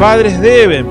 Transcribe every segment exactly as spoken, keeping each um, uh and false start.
padres deben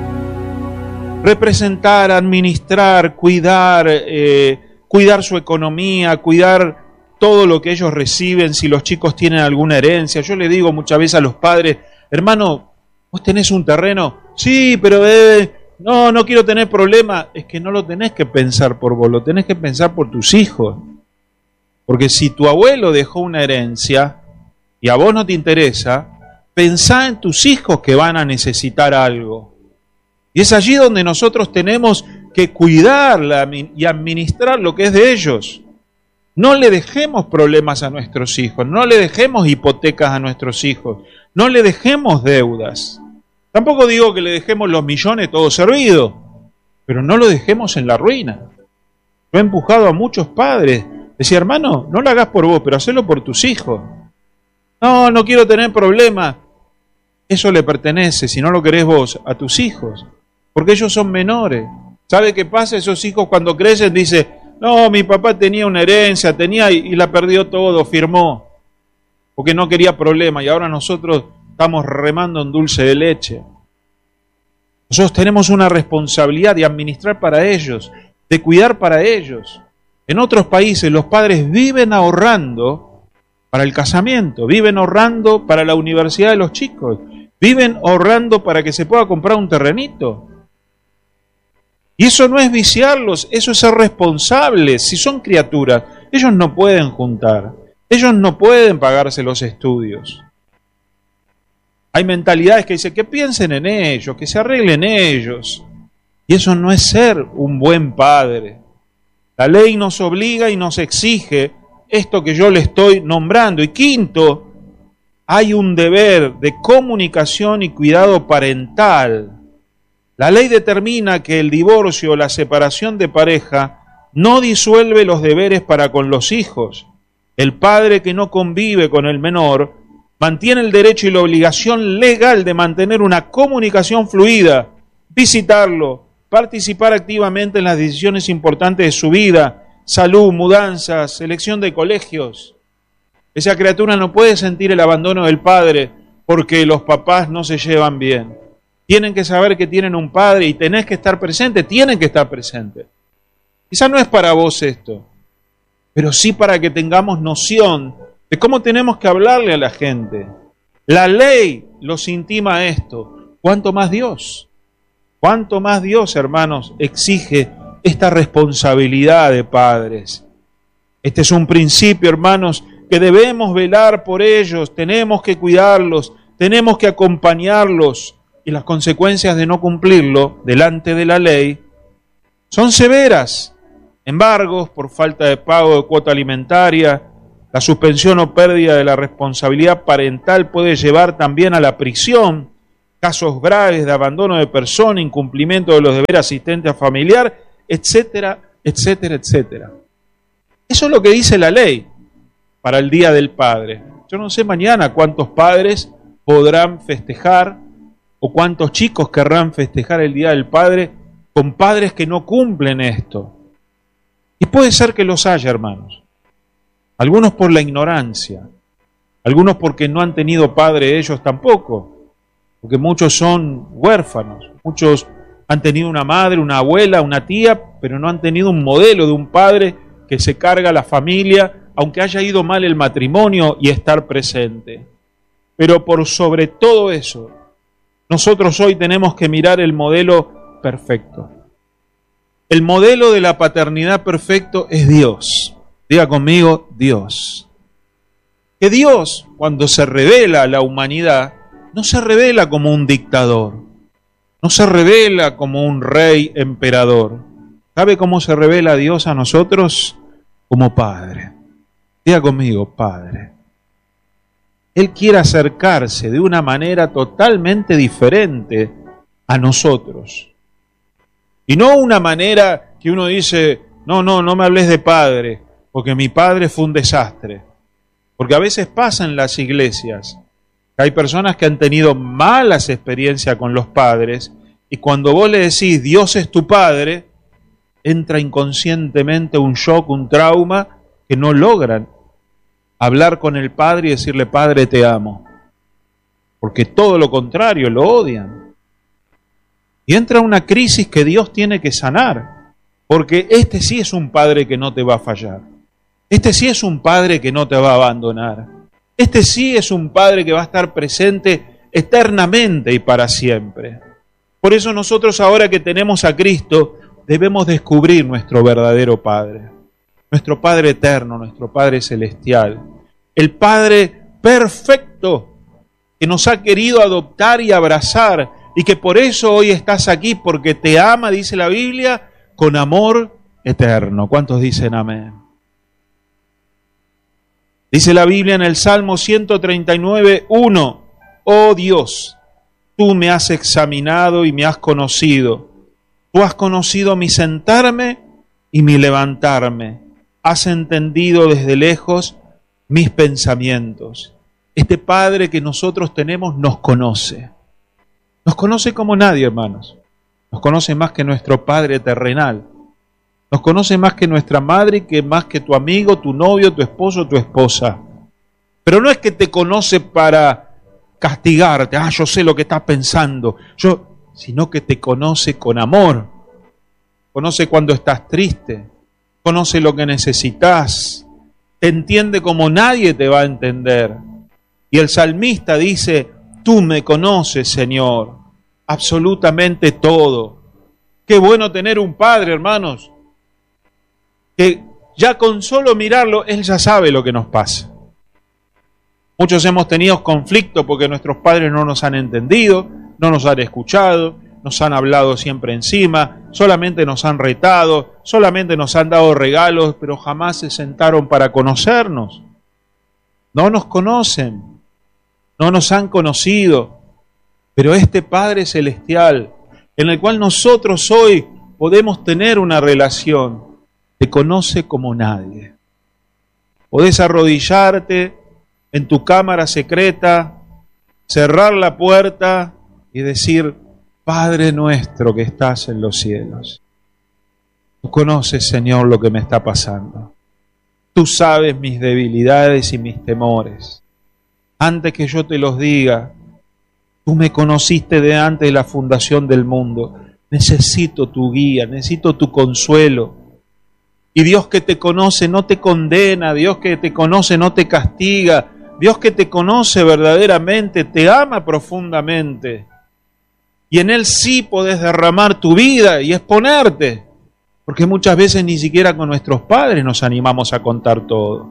representar, administrar, cuidar, eh, cuidar su economía, cuidar todo lo que ellos reciben, si los chicos tienen alguna herencia. Yo le digo muchas veces a los padres, hermano, ¿vos tenés un terreno? Sí, pero eh, no, no quiero tener problema. Es que no lo tenés que pensar por vos, lo tenés que pensar por tus hijos. Porque si tu abuelo dejó una herencia y a vos no te interesa, pensá en tus hijos que van a necesitar algo. Y es allí donde nosotros tenemos que cuidar y administrar lo que es de ellos. No le dejemos problemas a nuestros hijos, no le dejemos hipotecas a nuestros hijos, no le dejemos deudas. Tampoco digo que le dejemos los millones todo servido, pero no lo dejemos en la ruina. Yo he empujado a muchos padres. Decía, hermano, no lo hagas por vos, pero hacelo por tus hijos. No, no quiero tener problemas. Eso le pertenece, si no lo querés vos, a tus hijos. Porque ellos son menores. ¿Sabe qué pasa? Esos hijos cuando crecen dicen, no, mi papá tenía una herencia, tenía y, y la perdió todo, firmó. Porque no quería problemas y ahora nosotros estamos remando en dulce de leche. Nosotros tenemos una responsabilidad de administrar para ellos, de cuidar para ellos. En otros países los padres viven ahorrando para el casamiento, viven ahorrando para la universidad de los chicos, viven ahorrando para que se pueda comprar un terrenito. Y eso no es viciarlos, eso es ser responsables. Si son criaturas, ellos no pueden juntar, ellos no pueden pagarse los estudios. Hay mentalidades que dicen que piensen en ellos, que se arreglen ellos. Y eso no es ser un buen padre. La ley nos obliga y nos exige esto que yo le estoy nombrando. Y quinto, hay un deber de comunicación y cuidado parental. La ley determina que el divorcio o la separación de pareja no disuelve los deberes para con los hijos. El padre que no convive con el menor mantiene el derecho y la obligación legal de mantener una comunicación fluida, visitarlo, participar activamente en las decisiones importantes de su vida, salud, mudanzas, elección de colegios. Esa criatura no puede sentir el abandono del padre porque los papás no se llevan bien. Tienen que saber que tienen un padre y tenés que estar presente, tienen que estar presentes. Quizá no es para vos esto, pero sí para que tengamos noción de cómo tenemos que hablarle a la gente. La ley los intima a esto. ¿Cuánto más Dios? ¿Cuánto más Dios, hermanos, exige esta responsabilidad de padres? Este es un principio, hermanos, que debemos velar por ellos, tenemos que cuidarlos, tenemos que acompañarlos. Y las consecuencias de no cumplirlo delante de la ley son severas. Embargos por falta de pago de cuota alimentaria, la suspensión o pérdida de la responsabilidad parental puede llevar también a la prisión, casos graves de abandono de persona, incumplimiento de los deberes asistentes familiar, etcétera, etcétera, etcétera. Eso es lo que dice la ley para el Día del Padre. Yo no sé mañana cuántos padres podrán festejar o cuántos chicos querrán festejar el Día del Padre con padres que no cumplen esto. Y puede ser que los haya, hermanos. Algunos por la ignorancia, algunos porque no han tenido padre ellos tampoco, porque muchos son huérfanos, muchos han tenido una madre, una abuela, una tía, pero no han tenido un modelo de un padre que se carga a la familia, aunque haya ido mal el matrimonio y estar presente. Pero por sobre todo eso, nosotros hoy tenemos que mirar el modelo perfecto. El modelo de la paternidad perfecto es Dios. Diga conmigo, Dios. Que Dios, cuando se revela a la humanidad, no se revela como un dictador, no se revela como un rey emperador. ¿Sabe cómo se revela Dios a nosotros? Como Padre. Diga conmigo, Padre. Él quiere acercarse de una manera totalmente diferente a nosotros. Y no una manera que uno dice, no, no, no me hables de padre, porque mi padre fue un desastre. Porque a veces pasa en las iglesias que hay personas que han tenido malas experiencias con los padres y cuando vos le decís Dios es tu padre, entra inconscientemente un shock, un trauma que no logran hablar con el padre y decirle, Padre, te amo. Porque todo lo contrario, lo odian. Y entra una crisis que Dios tiene que sanar, porque este sí es un padre que no te va a fallar. Este sí es un padre que no te va a abandonar. Este sí es un padre que va a estar presente eternamente y para siempre. Por eso nosotros ahora que tenemos a Cristo, debemos descubrir nuestro verdadero Padre. Nuestro Padre eterno, nuestro Padre celestial. El Padre perfecto que nos ha querido adoptar y abrazar y que por eso hoy estás aquí, porque te ama, dice la Biblia, con amor eterno. ¿Cuántos dicen amén? Dice la Biblia en el Salmo ciento treinta y nueve, uno, oh Dios, tú me has examinado y me has conocido. Tú has conocido mi sentarme y mi levantarme. Has entendido desde lejos mis pensamientos. Este Padre que nosotros tenemos nos conoce. Nos conoce como nadie, hermanos. Nos conoce más que nuestro Padre terrenal. Nos conoce más que nuestra madre, que más que tu amigo, tu novio, tu esposo, tu esposa. Pero no es que te conoce para castigarte. Ah, yo sé lo que estás pensando. Yo, sino que te conoce con amor. Conoce cuando estás triste. Conoce lo que necesitas. Te entiende como nadie te va a entender. Y el salmista dice, tú me conoces, Señor, absolutamente todo. Qué bueno tener un padre, hermanos, que ya con solo mirarlo, él ya sabe lo que nos pasa. Muchos hemos tenido conflictos porque nuestros padres no nos han entendido, no nos han escuchado, nos han hablado siempre encima, solamente nos han retado, solamente nos han dado regalos, pero jamás se sentaron para conocernos. No nos conocen, no nos han conocido, pero este Padre Celestial, en el cual nosotros hoy podemos tener una relación, te conoce como nadie. Podés arrodillarte en tu cámara secreta, cerrar la puerta y decir, Padre nuestro que estás en los cielos. Tú conoces, Señor, lo que me está pasando. Tú sabes mis debilidades y mis temores. Antes que yo te los diga, tú me conociste de antes de la fundación del mundo. Necesito tu guía, necesito tu consuelo. Y Dios que te conoce no te condena, Dios que te conoce no te castiga, Dios que te conoce verdaderamente te ama profundamente. Y en Él sí podés derramar tu vida y exponerte, porque muchas veces ni siquiera con nuestros padres nos animamos a contar todo.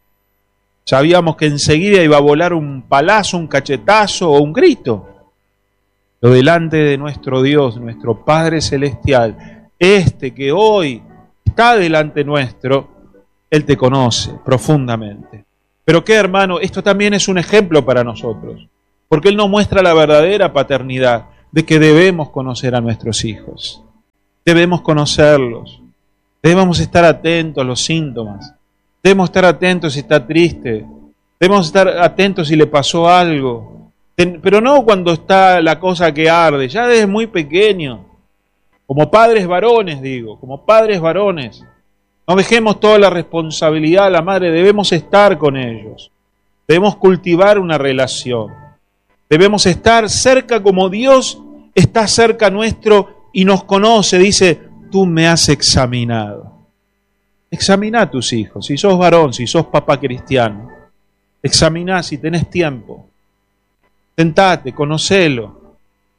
Sabíamos que enseguida iba a volar un palazo, un cachetazo o un grito. Pero delante de nuestro Dios, nuestro Padre Celestial, este que hoy está delante nuestro, Él te conoce profundamente. Pero qué, hermano, esto también es un ejemplo para nosotros, porque Él nos muestra la verdadera paternidad de que debemos conocer a nuestros hijos. Debemos conocerlos. Debemos estar atentos a los síntomas. Debemos estar atentos si está triste. Debemos estar atentos si le pasó algo. Pero no cuando está la cosa que arde, ya desde muy pequeño. Como padres varones, digo, como padres varones. No dejemos toda la responsabilidad a la madre, debemos estar con ellos. Debemos cultivar una relación. Debemos estar cerca como Dios está cerca nuestro y nos conoce. Dice, tú me has examinado. Examina a tus hijos, si sos varón, si sos papá cristiano. Examiná si tenés tiempo. Sentate, conocelo.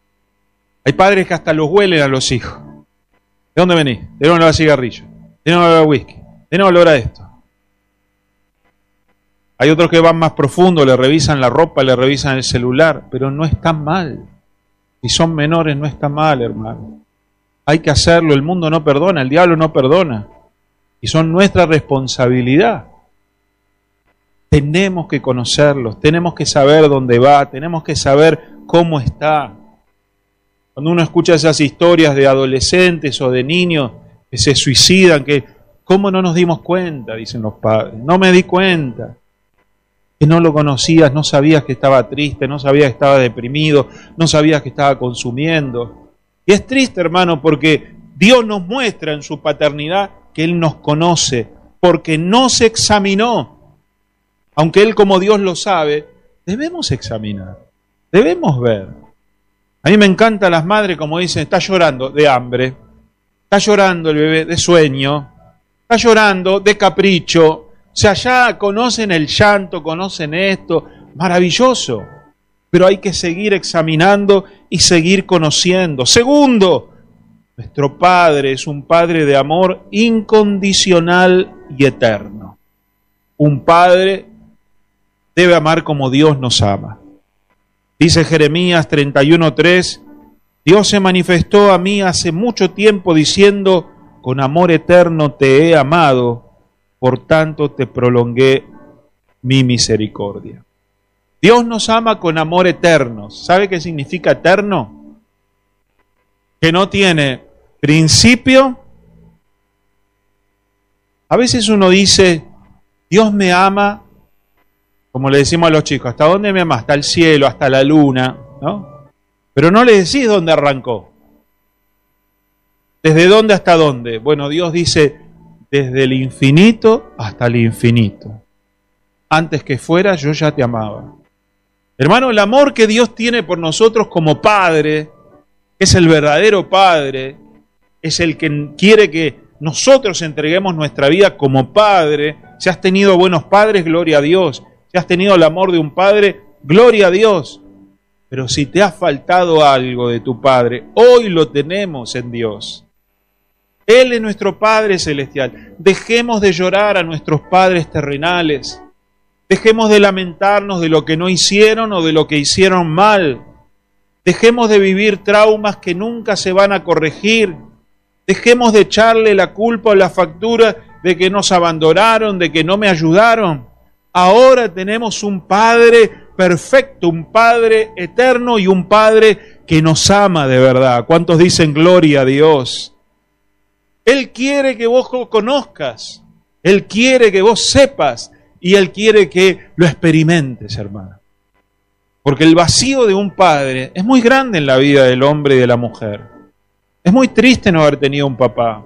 Hay padres que hasta los huelen a los hijos. ¿De dónde venís? ¿De dónde olor a cigarrillo? ¿De dónde olor a whisky? ¿De dónde olor a esto? Hay otros que van más profundo, le revisan la ropa, le revisan el celular, pero no está mal. Si son menores no está mal, hermano. Hay que hacerlo, el mundo no perdona, el diablo no perdona. Y son nuestra responsabilidad. Tenemos que conocerlos, tenemos que saber dónde va, tenemos que saber cómo está. Cuando uno escucha esas historias de adolescentes o de niños que se suicidan, que ¿cómo no nos dimos cuenta? Dicen los padres. No me di cuenta. Que no lo conocías, no sabías que estaba triste, no sabías que estaba deprimido, no sabías que estaba consumiendo. Y es triste, hermano, porque Dios nos muestra en su paternidad que Él nos conoce, porque no se examinó. Aunque Él como Dios lo sabe, debemos examinar, debemos ver. A mí me encantan las madres, como dicen, está llorando de hambre, está llorando el bebé de sueño, está llorando de capricho. O sea, ya conocen el llanto, conocen esto, maravilloso. Pero hay que seguir examinando y seguir conociendo. Segundo, nuestro Padre es un Padre de amor incondicional y eterno. Un Padre debe amar como Dios nos ama. Dice Jeremías treinta y uno tres, Dios se manifestó a mí hace mucho tiempo diciendo, con amor eterno te he amado, por tanto te prolongué mi misericordia. Dios nos ama con amor eterno. ¿Sabe qué significa eterno? Que no tiene principio. A veces uno dice, Dios me ama, como le decimos a los chicos, ¿hasta dónde me ama? Hasta el cielo, hasta la luna, ¿no? Pero no le decís dónde arrancó. ¿Desde dónde hasta dónde? Bueno, Dios dice, desde el infinito hasta el infinito. Antes que fuera, yo ya te amaba. Hermano, el amor que Dios tiene por nosotros como Padre, es el verdadero Padre, es el que quiere que nosotros entreguemos nuestra vida como Padre. Si has tenido buenos padres, gloria a Dios. Si has tenido el amor de un Padre, gloria a Dios. Pero si te ha faltado algo de tu Padre, hoy lo tenemos en Dios. Él es nuestro Padre celestial. Dejemos de llorar a nuestros padres terrenales. Dejemos de lamentarnos de lo que no hicieron o de lo que hicieron mal. Dejemos de vivir traumas que nunca se van a corregir. Dejemos de echarle la culpa o la factura de que nos abandonaron, de que no me ayudaron. Ahora tenemos un Padre perfecto, un Padre eterno y un Padre que nos ama de verdad. ¿Cuántos dicen gloria a Dios? Él quiere que vos conozcas, Él quiere que vos sepas y Él quiere que lo experimentes, hermano. Porque el vacío de un padre es muy grande en la vida del hombre y de la mujer. Es muy triste no haber tenido un papá.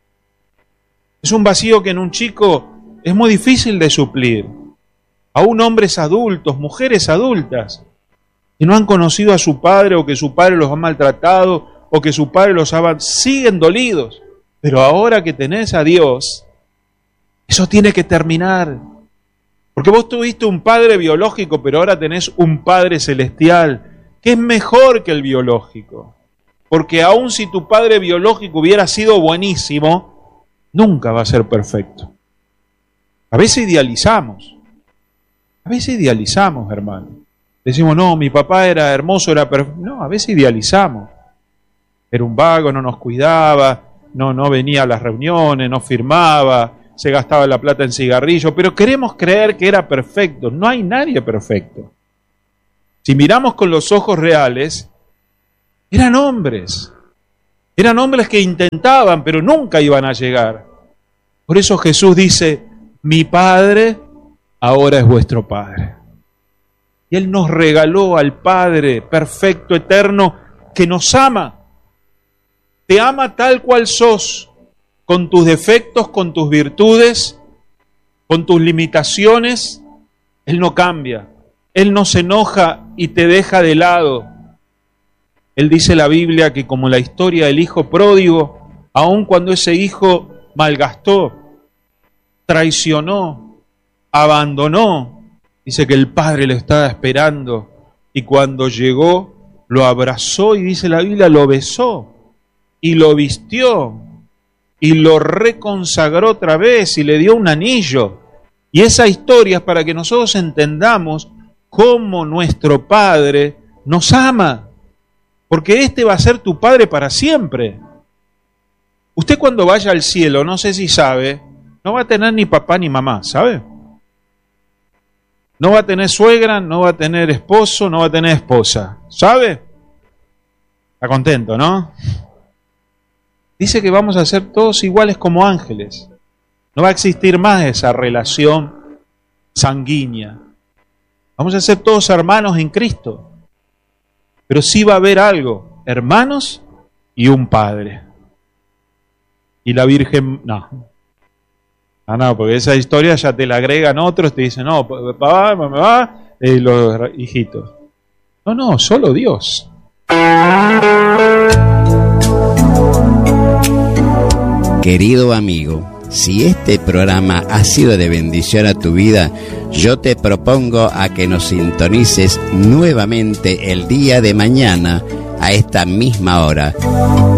Es un vacío que en un chico es muy difícil de suplir. Aún hombres adultos, mujeres adultas, que no han conocido a su padre o que su padre los ha maltratado o que su padre los ha... siguen dolidos. Pero ahora que tenés a Dios, eso tiene que terminar. Porque vos tuviste un padre biológico, pero ahora tenés un Padre celestial, que es mejor que el biológico. Porque aun si tu padre biológico hubiera sido buenísimo, nunca va a ser perfecto. A veces idealizamos. A veces idealizamos, hermano. Decimos, no, mi papá era hermoso, era perfecto. No, a veces idealizamos. Era un vago, no nos cuidaba, no, no venía a las reuniones, no firmaba, se gastaba la plata en cigarrillos, pero queremos creer que era perfecto. No hay nadie perfecto. Si miramos con los ojos reales, eran hombres. Eran hombres que intentaban, pero nunca iban a llegar. Por eso Jesús dice, mi Padre ahora es vuestro Padre. Y Él nos regaló al Padre perfecto, eterno, que nos ama. Te ama tal cual sos, con tus defectos, con tus virtudes, con tus limitaciones. Él no cambia. Él no se enoja y te deja de lado. Él dice en la Biblia que como la historia del hijo pródigo, aun cuando ese hijo malgastó, traicionó, abandonó, dice que el padre lo estaba esperando y cuando llegó lo abrazó y dice la Biblia, lo besó y lo vistió y lo reconsagró otra vez y le dio un anillo. Y esa historia es para que nosotros entendamos cómo nuestro Padre nos ama. Porque este va a ser tu Padre para siempre. Usted cuando vaya al cielo, no sé si sabe, no va a tener ni papá ni mamá, ¿sabe? No va a tener suegra, no va a tener esposo, no va a tener esposa, ¿sabe? Está contento, ¿no? Dice que vamos a ser todos iguales como ángeles. No va a existir más esa relación sanguínea. Vamos a ser todos hermanos en Cristo. Pero sí va a haber algo, hermanos y un Padre. Y la Virgen, no. Ah, no, porque esa historia ya te la agregan otros, te dicen, no, papá, mamá, eh, los hijitos. No, no, solo Dios. Querido amigo, si este programa ha sido de bendición a tu vida, yo te propongo a que nos sintonices nuevamente el día de mañana a esta misma hora.